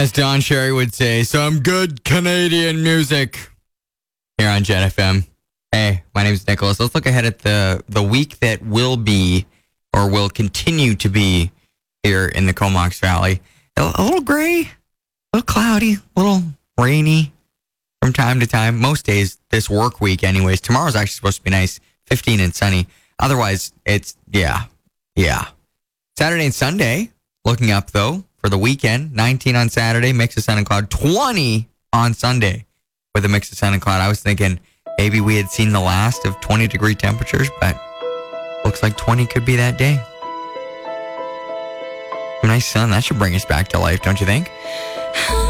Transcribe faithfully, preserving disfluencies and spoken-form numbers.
As Don Cherry would say, some good Canadian music here on Jet F M. Hey, my name is Nicholas. Let's look ahead at the, the week that will be or will continue to be here in the Comox Valley. A, a little gray, a little cloudy, a little rainy from time to time. Most days this work week anyways. Tomorrow's actually supposed to be nice, fifteen and sunny. Otherwise, it's, yeah, yeah. Saturday and Sunday, looking up though, for the weekend, nineteen on Saturday, mix of sun and cloud, twenty on Sunday with a mix of sun and cloud. I was thinking maybe we had seen the last of twenty degree temperatures, but looks like twenty could be that day. Nice sun, that should bring us back to life, don't you think?